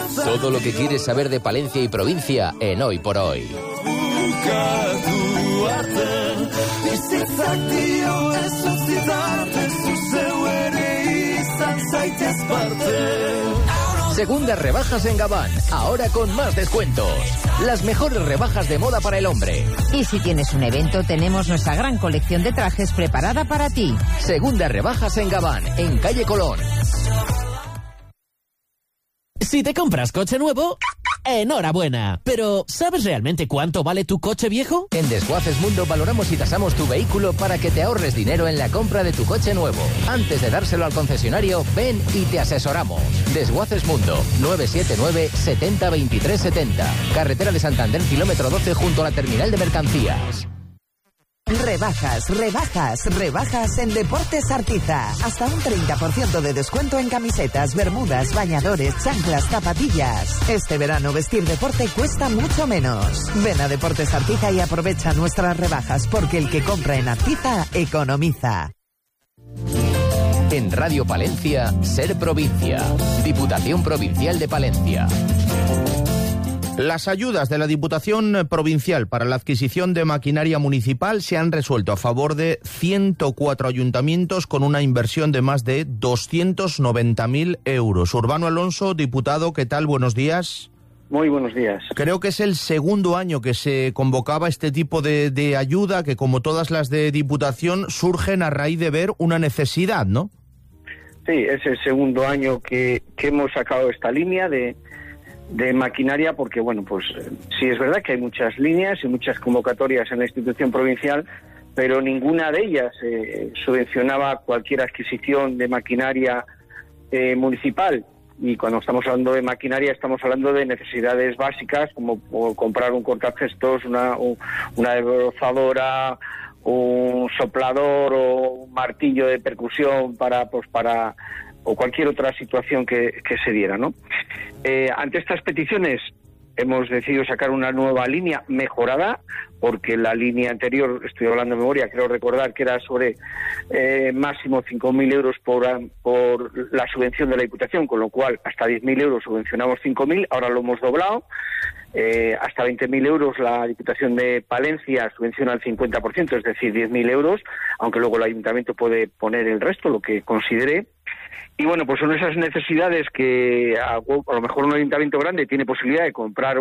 Todo lo que quieres saber de Palencia y provincia en Hoy por Hoy. Segundas rebajas en Gabán, ahora con más descuentos. Las mejores rebajas de moda para el hombre. Y si tienes un evento, tenemos nuestra gran colección de trajes preparada para ti. Segundas rebajas en Gabán, en calle Colón. Si te compras coche nuevo, enhorabuena. Pero, ¿sabes realmente cuánto vale tu coche viejo? En Desguaces Mundo valoramos y tasamos tu vehículo para que te ahorres dinero en la compra de tu coche nuevo. Antes de dárselo al concesionario, ven y te asesoramos. Desguaces Mundo, 979 70 23 70. Carretera de Santander, kilómetro 12, junto a la terminal de mercancías. Rebajas en Deportes Artiza. Hasta un 30% de descuento en camisetas, bermudas, bañadores, chanclas, zapatillas. Este verano vestir deporte cuesta mucho menos. Ven a Deportes Artiza y aprovecha nuestras rebajas, porque el que compra en Artiza economiza. En Radio Palencia, Ser Provincia. Diputación Provincial de Palencia. Las ayudas de la Diputación Provincial para la adquisición de maquinaria municipal se han resuelto a favor de 104 ayuntamientos con una inversión de más de 290.000 euros. Urbano Alonso, diputado, ¿qué tal? Buenos días. Muy buenos días. Creo que es el segundo año que se convocaba este tipo de ayuda, que como todas las de Diputación surgen a raíz de ver una necesidad, ¿no? Sí, es el segundo año que hemos sacado esta línea de maquinaria, porque bueno, pues sí es verdad que hay muchas líneas y muchas convocatorias en la institución provincial, pero ninguna de ellas subvencionaba cualquier adquisición de maquinaria municipal. Y cuando estamos hablando de maquinaria estamos hablando de necesidades básicas, como comprar un cortagestos, una desbrozadora, un soplador o un martillo de percusión para o cualquier otra situación que se diera, ¿no? Ante estas peticiones hemos decidido sacar una nueva línea mejorada, porque la línea anterior, estoy hablando de memoria, creo recordar que era sobre máximo 5.000 euros por la subvención de la Diputación, con lo cual hasta 10.000 euros subvencionamos 5.000, ahora lo hemos doblado. Hasta 20.000 euros la Diputación de Palencia subvenciona el 50%, es decir, 10.000 euros, aunque luego el Ayuntamiento puede poner el resto, lo que considere. Y bueno, pues son esas necesidades que a lo mejor un ayuntamiento grande tiene posibilidad de comprar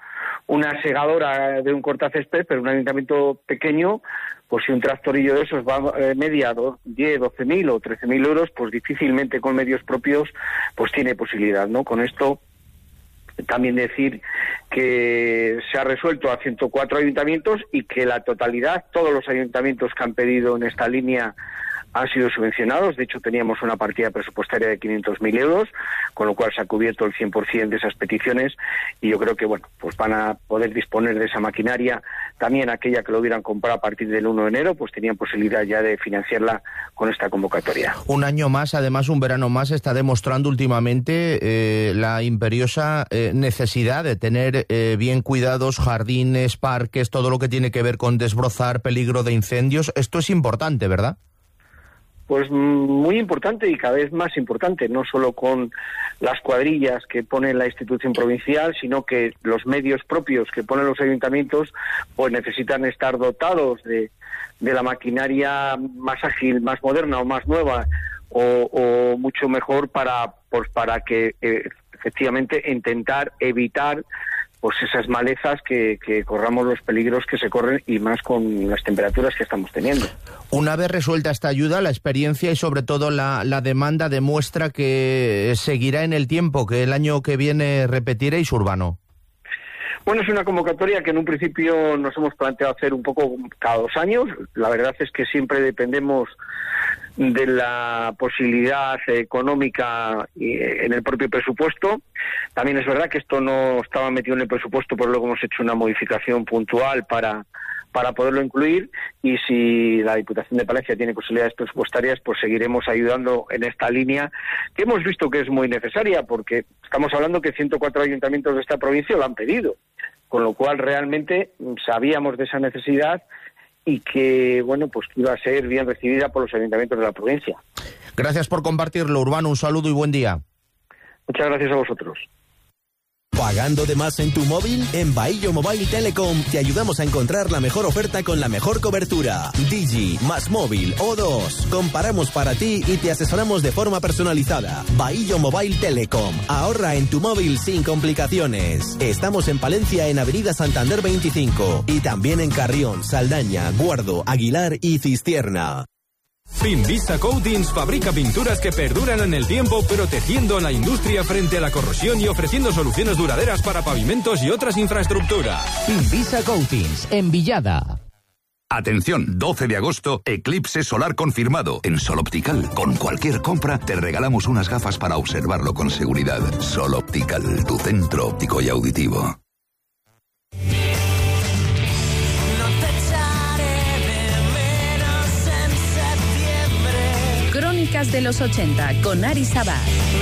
una segadora de un cortacésped, pero un ayuntamiento pequeño, pues si un tractorillo de esos va media 10, 12.000 o 13.000 euros, pues difícilmente con medios propios pues tiene posibilidad, ¿no? Con esto también decir que se ha resuelto a 104 ayuntamientos y que la totalidad, todos los ayuntamientos que han pedido en esta línea han sido subvencionados. De hecho, teníamos una partida presupuestaria de 500.000 euros, con lo cual se ha cubierto el 100% de esas peticiones, y yo creo que, bueno, pues van a poder disponer de esa maquinaria. También aquella que lo hubieran comprado a partir del 1 de enero, pues tenían posibilidad ya de financiarla con esta convocatoria. Un año más, además un verano más, está demostrando últimamente la imperiosa necesidad de tener bien cuidados jardines, parques, todo lo que tiene que ver con desbrozar, peligro de incendios. Esto es importante, ¿verdad? Pues muy importante y cada vez más importante, no solo con las cuadrillas que pone la institución provincial, sino que los medios propios que ponen los ayuntamientos pues necesitan estar dotados de la maquinaria más ágil, más moderna o más nueva o mucho mejor para que efectivamente intentar evitar pues esas malezas que corramos los peligros que se corren, y más con las temperaturas que estamos teniendo. Una vez resuelta esta ayuda, la experiencia y sobre todo la demanda demuestra que seguirá en el tiempo, que el año que viene repetiréis, Urbano. Bueno, es una convocatoria que en un principio nos hemos planteado hacer un poco cada 2 años. La verdad es que siempre dependemos de la posibilidad económica en el propio presupuesto. También es verdad que esto no estaba metido en el presupuesto, pero luego hemos hecho una modificación puntual para poderlo incluir, y si la Diputación de Palencia tiene posibilidades presupuestarias, pues seguiremos ayudando en esta línea, que hemos visto que es muy necesaria, porque estamos hablando que 104 ayuntamientos de esta provincia lo han pedido, con lo cual realmente sabíamos de esa necesidad y que, bueno, pues iba a ser bien recibida por los ayuntamientos de la provincia. Gracias por compartirlo, Urbano, un saludo y buen día. Muchas gracias a vosotros. ¿Pagando de más en tu móvil? En Bahillo Mobile Telecom te ayudamos a encontrar la mejor oferta con la mejor cobertura. Digi, Más Móvil, O2. Comparamos para ti y te asesoramos de forma personalizada. Bahillo Mobile Telecom. Ahorra en tu móvil sin complicaciones. Estamos en Palencia en Avenida Santander 25 y también en Carrión, Saldaña, Guardo, Aguilar y Cistierna. Finvisa Coatings fabrica pinturas que perduran en el tiempo, protegiendo a la industria frente a la corrosión y ofreciendo soluciones duraderas para pavimentos y otras infraestructuras. Finvisa Coatings, en Villada. Atención, 12 de agosto, eclipse solar confirmado en Sol Optical. Con cualquier compra te regalamos unas gafas para observarlo con seguridad. Sol Optical, tu centro óptico y auditivo. Crónicas de los 80 con Ari Sabat.